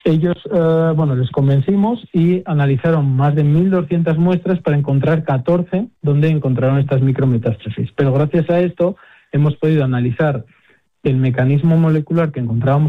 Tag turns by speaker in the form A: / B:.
A: Ellos, les convencimos y analizaron más de 1.200 muestras para encontrar 14 donde encontraron estas micrometástasis. Pero gracias a esto hemos podido analizar el mecanismo molecular que encontrábamos